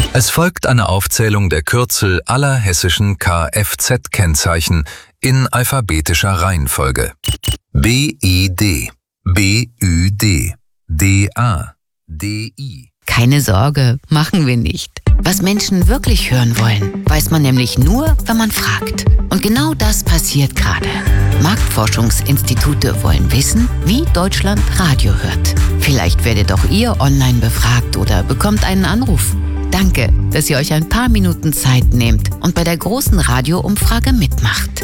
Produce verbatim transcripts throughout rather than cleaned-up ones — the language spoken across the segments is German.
Es folgt eine Aufzählung der Kürzel aller hessischen Kfz-Kennzeichen in alphabetischer Reihenfolge. B I D, B Ü D, D A, D I. Keine Sorge, machen wir nicht. Was Menschen wirklich hören wollen, weiß man nämlich nur, wenn man fragt. Und genau das passiert gerade. Marktforschungsinstitute wollen wissen, wie Deutschland Radio hört. Vielleicht werdet auch ihr online befragt oder bekommt einen Anruf. Danke, dass ihr euch ein paar Minuten Zeit nehmt und bei der großen Radioumfrage mitmacht.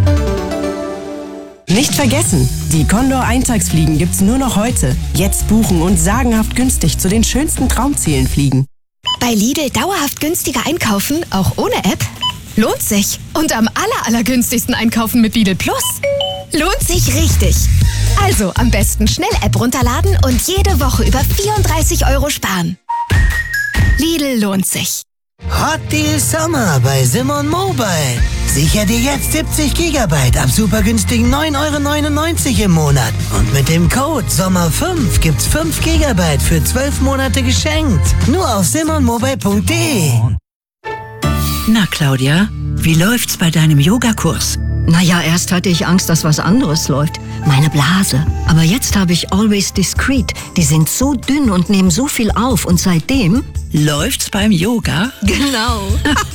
Nicht vergessen, die Condor Eintagsfliegen gibt's nur noch heute. Jetzt buchen und sagenhaft günstig zu den schönsten Traumzielen fliegen. Bei Lidl dauerhaft günstiger einkaufen, auch ohne App? Lohnt sich. Und am aller, allergünstigsten einkaufen mit Lidl Plus? Lohnt sich richtig. Also am besten schnell App runterladen und jede Woche über vierunddreißig Euro sparen. Lidl lohnt sich. Hot Deal Sommer bei Simon Mobile. Sicher dir jetzt siebzig Gigabyte ab super günstigen neun Euro neunundneunzig im Monat. Und mit dem Code Sommer fünf gibt's fünf Gigabyte für zwölf Monate geschenkt. Nur auf simon mobile punkt de. Na Claudia, wie läuft's bei deinem Yogakurs? Naja, erst hatte ich Angst, dass was anderes läuft. Meine Blase. Aber jetzt habe ich Always Discreet. Die sind so dünn und nehmen so viel auf. Und seitdem... Läuft's beim Yoga? Genau.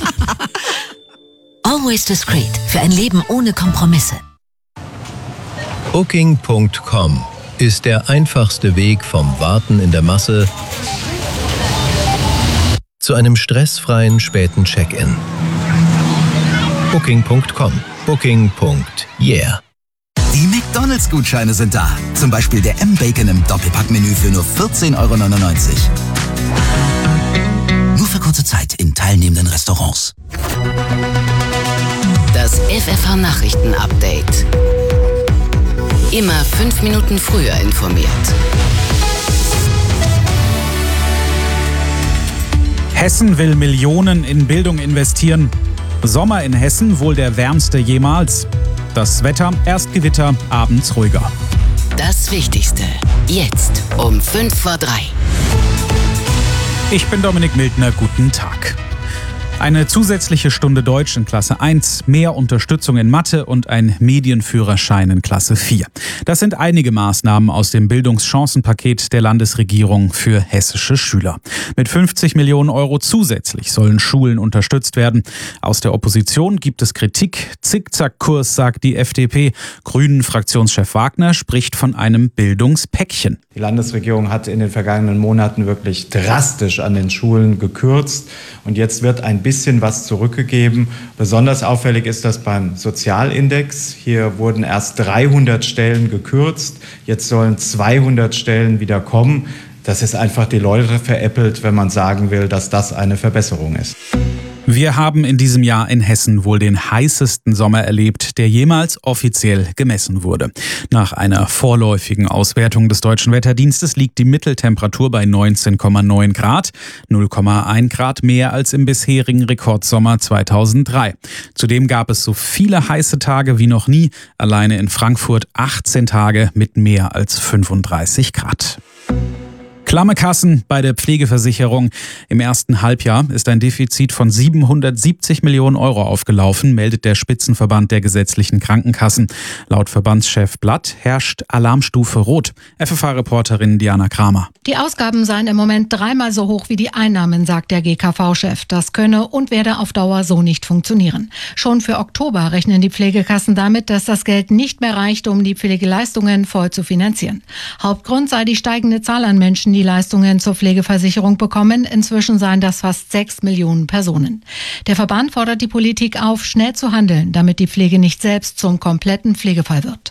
Always Discreet. Für ein Leben ohne Kompromisse. Booking Punkt com ist der einfachste Weg vom Warten in der Masse zu einem stressfreien späten Check-in. Booking Punkt com. Booking. Yeah. Die McDonalds-Gutscheine sind da. Zum Beispiel der M-Bacon im Doppelpackmenü für nur vierzehn Euro neunundneunzig. Nur für kurze Zeit in teilnehmenden Restaurants. Das F F H-Nachrichten-Update. Immer fünf Minuten früher informiert. Hessen will Millionen in Bildung investieren. Sommer in Hessen wohl der wärmste jemals. Das Wetter, erst Gewitter, abends ruhiger. Das Wichtigste, jetzt um fünf vor drei. Ich bin Dominik Mildner, guten Tag. Eine zusätzliche Stunde Deutsch in Klasse eins, mehr Unterstützung in Mathe und ein Medienführerschein in Klasse vier. Das sind einige Maßnahmen aus dem Bildungschancenpaket der Landesregierung für hessische Schüler. Mit fünfzig Millionen Euro zusätzlich sollen Schulen unterstützt werden. Aus der Opposition gibt es Kritik. Zickzackkurs, sagt die F D P. Grünen-Fraktionschef Wagner spricht von einem Bildungspäckchen. Die Landesregierung hat in den vergangenen Monaten wirklich drastisch an den Schulen gekürzt und jetzt wird ein bisschen was zurückgegeben. Besonders auffällig ist das beim Sozialindex. Hier wurden erst dreihundert Stellen gekürzt, jetzt sollen zweihundert Stellen wieder kommen. Das ist einfach die Leute veräppelt, wenn man sagen will, dass das eine Verbesserung ist. Wir haben in diesem Jahr in Hessen wohl den heißesten Sommer erlebt, der jemals offiziell gemessen wurde. Nach einer vorläufigen Auswertung des Deutschen Wetterdienstes liegt die Mitteltemperatur bei neunzehn Komma neun Grad, null Komma eins Grad mehr als im bisherigen Rekordsommer zweitausenddrei. Zudem gab es so viele heiße Tage wie noch nie, alleine in Frankfurt achtzehn Tage mit mehr als fünfunddreißig Grad. Klamme Kassen bei der Pflegeversicherung. Im ersten Halbjahr ist ein Defizit von siebenhundertsiebzig Millionen Euro aufgelaufen, meldet der Spitzenverband der gesetzlichen Krankenkassen. Laut Verbandschef Blatt herrscht Alarmstufe Rot. F F H-Reporterin Diana Kramer. Die Ausgaben seien im Moment dreimal so hoch wie die Einnahmen, sagt der G K V-Chef. Das könne und werde auf Dauer so nicht funktionieren. Schon für Oktober rechnen die Pflegekassen damit, dass das Geld nicht mehr reicht, um die Pflegeleistungen voll zu finanzieren. Hauptgrund sei die steigende Zahl an Menschen, die Leistungen zur Pflegeversicherung bekommen. Inzwischen seien das fast sechs Millionen Personen. Der Verband fordert die Politik auf, schnell zu handeln, damit die Pflege nicht selbst zum kompletten Pflegefall wird.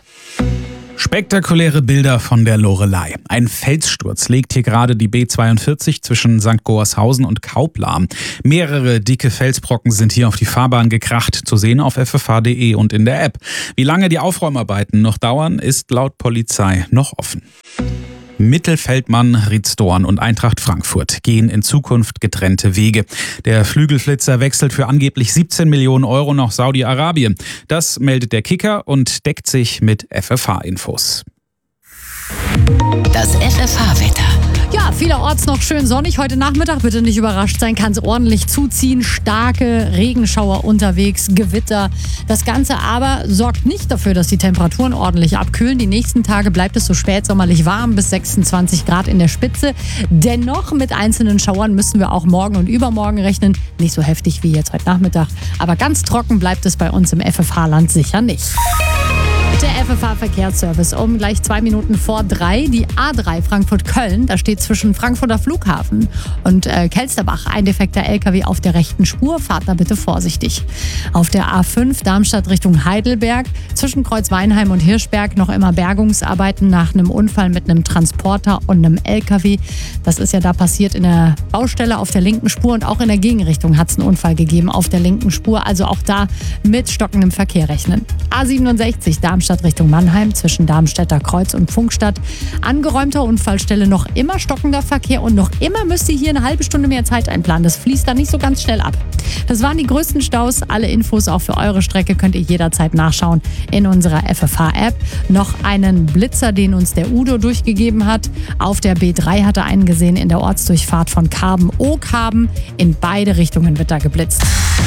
Spektakuläre Bilder von der Loreley. Ein Felssturz legt hier gerade die B zweiundvierzig zwischen Sankt Goarshausen und Kaup lahm. Mehrere dicke Felsbrocken sind hier auf die Fahrbahn gekracht, zu sehen auf f f h punkt d e und in der App. Wie lange die Aufräumarbeiten noch dauern, ist laut Polizei noch offen. Mittelfeldmann, Riedsdorn und Eintracht Frankfurt gehen in Zukunft getrennte Wege. Der Flügelflitzer wechselt für angeblich siebzehn Millionen Euro nach Saudi-Arabien. Das meldet der Kicker und deckt sich mit F F H-Infos. Das F F H-Wetter. Ja, vielerorts noch schön sonnig. Heute Nachmittag, bitte nicht überrascht sein, kann es ordentlich zuziehen. Starke Regenschauer unterwegs, Gewitter. Das Ganze aber sorgt nicht dafür, dass die Temperaturen ordentlich abkühlen. Die nächsten Tage bleibt es so spätsommerlich warm, bis sechsundzwanzig Grad in der Spitze. Dennoch mit einzelnen Schauern müssen wir auch morgen und übermorgen rechnen. Nicht so heftig wie jetzt heute Nachmittag. Aber ganz trocken bleibt es bei uns im F F H-Land sicher nicht. Der F F H-Verkehrsservice um gleich zwei Minuten vor drei. Die A drei Frankfurt-Köln, da steht zwischen Frankfurter Flughafen und äh, Kelsterbach ein defekter L K W auf der rechten Spur. Fahrt da bitte vorsichtig. Auf der A fünf Darmstadt Richtung Heidelberg, zwischen Kreuzweinheim und Hirschberg noch immer Bergungsarbeiten nach einem Unfall mit einem Transporter und einem L K W. Das ist ja da passiert in der Baustelle auf der linken Spur und auch in der Gegenrichtung hat es einen Unfall gegeben auf der linken Spur. Also auch da mit stockendem Verkehr rechnen. A siebenundsechzig Darmstadt Richtung Mannheim zwischen Darmstädter Kreuz und Funkstadt. Angeräumter Unfallstelle, noch immer stockender Verkehr und noch immer müsst ihr hier eine halbe Stunde mehr Zeit einplanen. Das fließt da nicht so ganz schnell ab. Das waren die größten Staus. Alle Infos auch für eure Strecke könnt ihr jederzeit nachschauen in unserer F F H-App. Noch einen Blitzer, den uns der Udo durchgegeben hat. Auf der B drei hat er einen gesehen in der Ortsdurchfahrt von Karben-Okarben. In beide Richtungen wird da geblitzt.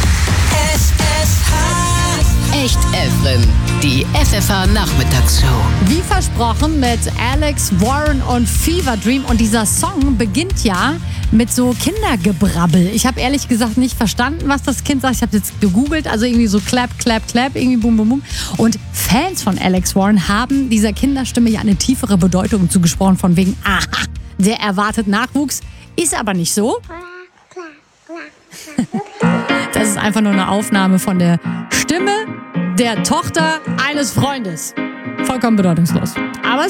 Echt Efren, die F F H-Nachmittagsshow. Wie versprochen mit Alex Warren und Fever Dream. Und dieser Song beginnt ja mit so Kindergebrabbel. Ich habe ehrlich gesagt nicht verstanden, was das Kind sagt. Ich habe jetzt gegoogelt, also irgendwie so clap, clap, clap, irgendwie bum, bum, bum. Und Fans von Alex Warren haben dieser Kinderstimme ja eine tiefere Bedeutung zugesprochen, von wegen, aha, der erwartet Nachwuchs. Ist aber nicht so. Das ist einfach nur eine Aufnahme von der Stimme der Tochter eines Freundes. Vollkommen bedeutungslos. Aber